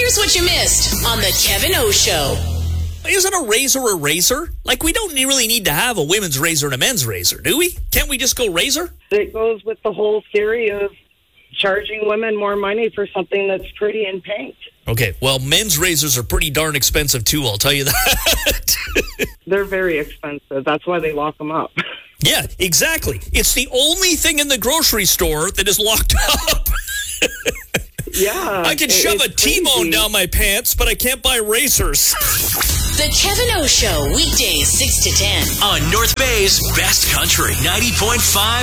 Here's what you missed on the Kevin O Show. Isn't a razor a razor? Like, we don't really need to have a women's razor and a men's razor, do we? Can't we just go razor? It goes with the whole theory of charging women more money for something that's pretty in paint. Okay, well, men's razors are pretty darn expensive, too, I'll tell you that. They're very expensive. That's why they lock them up. Yeah, exactly. It's the only thing in the grocery store that is locked up. Yeah. I can shove a T-bone down my pants, but I can't buy razors. The Kevin O Show, weekdays 6 to 10. On North Bay's Best Country, 90.5